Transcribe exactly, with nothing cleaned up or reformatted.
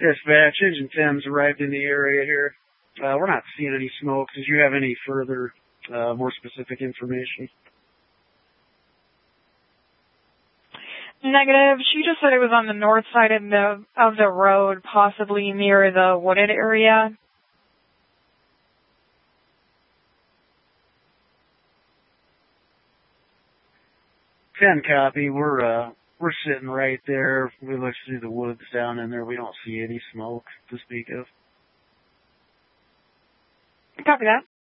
Dispatch, Engine ten's arrived in the area here. Uh, we're not seeing any smoke. Did you have any further, uh, more specific information? Negative. She just said it was on the north side of the of the road, possibly near the wooded area. ten copy. We're uh we're sitting right there. We look through the woods down in there. We don't see any smoke to speak of. Copy that.